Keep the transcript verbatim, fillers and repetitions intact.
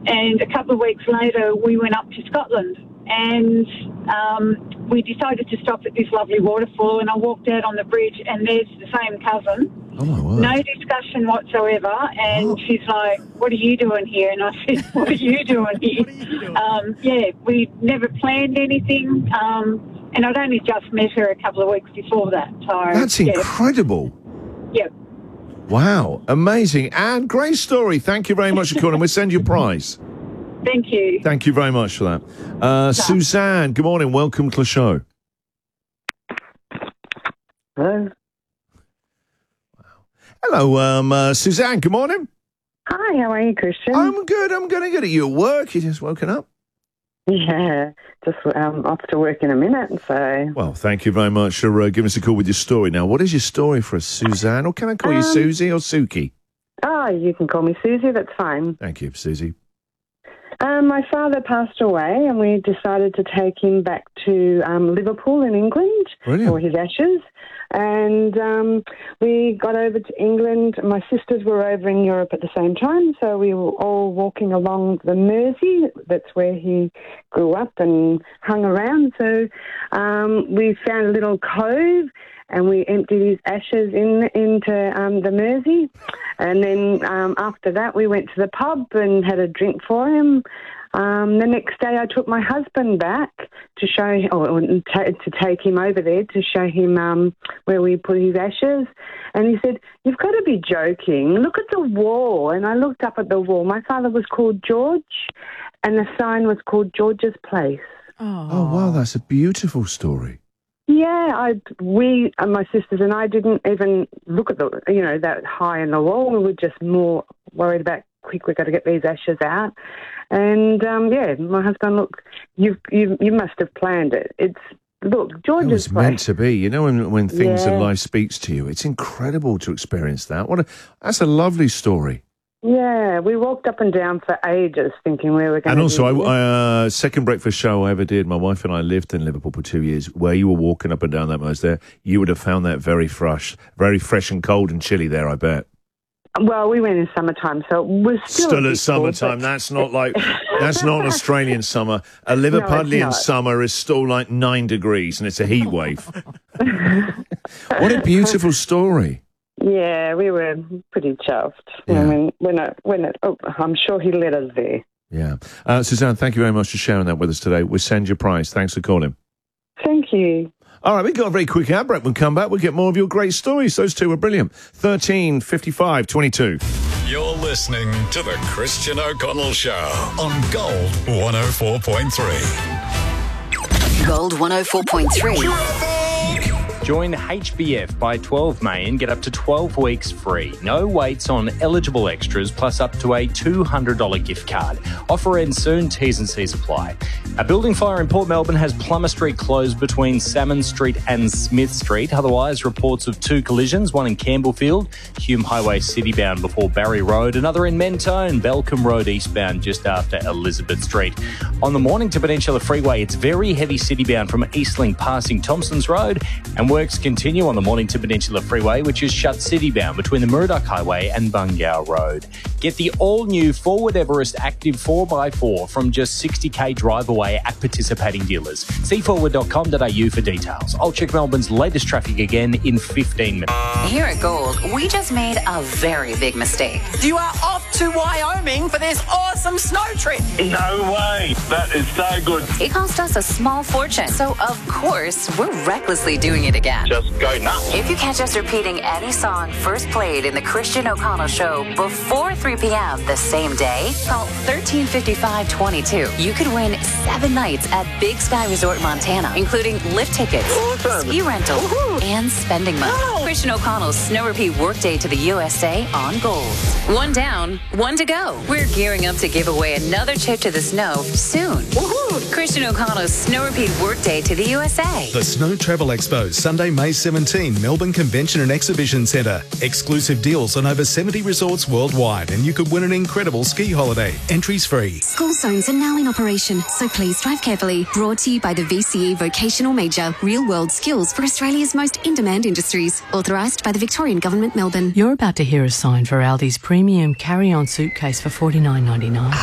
And a couple of weeks later, we went up to Scotland, and um, we decided to stop at this lovely waterfall, and I walked out on the bridge, and there's the same cousin. Oh, my word. No discussion whatsoever, and Oh. she's like, what are you doing here? And I said, what are you doing here? What are you doing? Um, yeah, we never planned anything, um, and I'd only just met her a couple of weeks before that. So That's yeah, incredible. yeah. Wow, amazing. And great story. Thank you very much for calling. We'll send you a prize. Thank you. Thank you very much for that. Uh, Suzanne, good morning. Welcome to the show. Hello. Hello, um, uh, Suzanne, good morning. Hi, how are you, Christian? I'm good. I'm going to get at you at work. You just woken up. yeah, just um, off to work in a minute, so... Well, thank you very much for uh, giving us a call with your story. Now, what is your story for us, Suzanne? Or can I call you Um, Susie or Suki? Oh, you can call me Susie, that's fine. Thank you, Susie. Um, my father passed away, and we decided to take him back to um, Liverpool in England Brilliant. for his ashes. And um, we got over to England. My sisters were over in Europe at the same time, so we were all walking along the Mersey. That's where he grew up and hung around. So um, we found a little cove, and we emptied his ashes in into um, the Mersey. And then um, after that, we went to the pub and had a drink for him. Um, the next day, I took my husband back to show, or, or ta- to take him over there to show him um, where we put his ashes. And he said, "You've got to be joking. Look at the wall." And I looked up at the wall. My father was called George, and the sign was called George's Place. Oh, wow, that's a beautiful story. Yeah, I we uh, my sisters and I didn't even look at the you know that high in the wall. We were just more worried about quick. We've got to get these ashes out. And um, yeah, my husband, look, you you you must have planned it. It's look, It George's was Place. meant to be. You know, when when things Yeah. in life speaks to you, it's incredible to experience that. What a, that's a lovely story. Yeah, we walked up and down for ages thinking we were going. And also, do I, I uh, second breakfast show I ever did. My wife and I lived in Liverpool for two years. Where you were walking up and down that most there, you would have found that very fresh, very fresh and cold and chilly there. I bet. Well, we went in summertime, so it was still, Still a at bit summertime. cold, but- That's not like that's not an Australian summer. A Liverpudlian not. summer is still like nine degrees, and it's a heat wave. What a beautiful story. Yeah, we were pretty chuffed. Yeah. I mean, when it, when it, oh, I'm sure he led us there. Yeah, uh, Suzanne, thank you very much for sharing that with us today. We'll send you a prize. Thanks for calling. Thank you. All right, we've got a very quick ad break. We'll come back. We'll get more of your great stories. Those two were brilliant. thirteen, fifty-five, twenty-two. You're listening to The Christian O'Connell Show on Gold one oh four point three. Gold one oh four point three. Join H B F by twelve May and get up to twelve weeks free. No waits on eligible extras, plus up to a two hundred dollars gift card. Offer ends soon, T's and C's apply. A building fire in Port Melbourne has Plummer Street closed between Salmon Street and Smith Street. Otherwise, reports of two collisions, one in Campbellfield, Hume Highway citybound before Barry Road, another in Mentone, Belcombe Road eastbound just after Elizabeth Street. On the Mornington Peninsula Freeway, it's very heavy citybound from Eastlink passing Thompsons Road, and works continue on the Mornington Peninsula Freeway, which is shut citybound between the Murdoch Highway and Bungao Road. Get the all-new Forward Everest Active four by four from just sixty k drive away at participating dealers. See forward dot com dot a u for details. I'll check Melbourne's latest traffic again in fifteen minutes. Here at Gold, we just made a very big mistake. You are off to Wyoming for this awesome snow trip. No way. That is so good. It cost us a small fortune, so of course, we're recklessly doing it again. Just go nuts. If you catch us repeating any song first played in the Christian O'Connell Show before three p.m. the same day, call thirteen fifty-five twenty-two. You could win seven nights at Big Sky Resort, Montana, including lift tickets, Awesome. ski rental, Woohoo. and spending money. Wow. Christian O'Connell's Snow Repeat Workday to the U S A on Gold. One down, one to go. We're gearing up to give away another trip to the snow soon. Woohoo. Christian O'Connell's Snow Repeat Workday to the U S A. The Snow Travel Expo, Sunday, May seventeenth, Melbourne Convention and Exhibition Centre. Exclusive deals on over seventy resorts worldwide, and you could win an incredible ski holiday. Entries free. School zones are now in operation, so please drive carefully. Brought to you by the V C E Vocational Major, real-world skills for Australia's most in-demand industries. Authorised by the Victorian Government, Melbourne. You're about to hear a sign for Aldi's premium carry-on suitcase for forty-nine ninety-nine.